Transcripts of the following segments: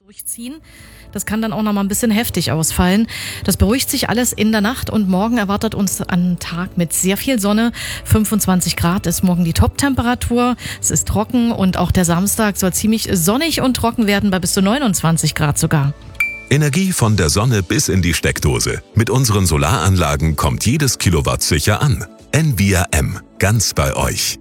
durchziehen. Das kann dann auch noch mal ein bisschen heftig ausfallen. Das beruhigt sich alles in der Nacht und morgen erwartet uns ein Tag mit sehr viel Sonne. 25 Grad ist morgen die Top-Temperatur. Es ist trocken und auch der Samstag soll ziemlich sonnig und trocken werden, bei bis zu 29 Grad sogar. Energie von der Sonne bis in die Steckdose. Mit unseren Solaranlagen kommt jedes Kilowatt sicher an. NVRM, ganz bei euch.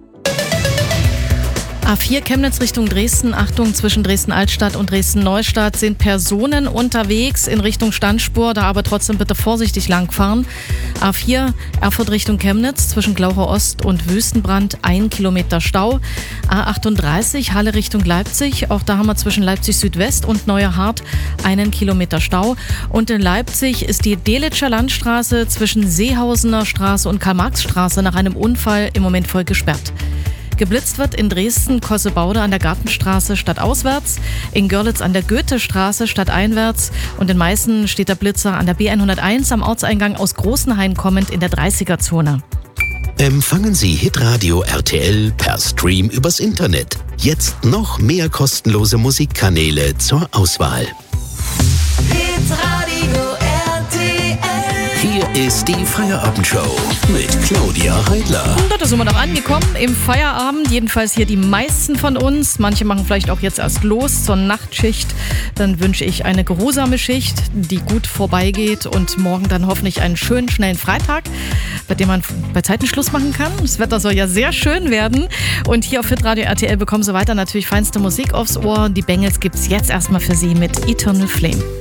A4 Chemnitz Richtung Dresden. Achtung, zwischen Dresden-Altstadt und Dresden-Neustadt sind Personen unterwegs in Richtung Standspur, da aber trotzdem bitte vorsichtig langfahren. A4 Erfurt Richtung Chemnitz zwischen Glauchau Ost und Wüstenbrand 1 Kilometer Stau. A38 Halle Richtung Leipzig, auch da haben wir zwischen Leipzig Südwest und Neuerhardt 1 Kilometer Stau. Und in Leipzig ist die Delitscher Landstraße zwischen Seehausener Straße und Karl-Marx-Straße nach einem Unfall im Moment voll gesperrt. Geblitzt wird in Dresden Kossebaude an der Gartenstraße stadtauswärts, in Görlitz an der Goethestraße stadteinwärts und in Meißen steht der Blitzer an der B101 am Ortseingang aus Großenhain kommend in der 30er-Zone. Empfangen Sie Hitradio RTL per Stream übers Internet. Jetzt noch mehr kostenlose Musikkanäle zur Auswahl. Hitradio RTL. Hier ist die Feierabendshow mit Claudia Heidler. Und da sind wir noch angekommen im Feierabend, jedenfalls hier die meisten von uns. Manche machen vielleicht auch jetzt erst los zur Nachtschicht. Dann wünsche ich eine geruhsame Schicht, die gut vorbeigeht und morgen dann hoffentlich einen schönen, schnellen Freitag, bei dem man bei Zeiten Schluss machen kann. Das Wetter soll ja sehr schön werden. Und hier auf Hitradio RTL bekommen Sie weiter natürlich feinste Musik aufs Ohr. Die Bengels gibt's jetzt erstmal für Sie mit Eternal Flame.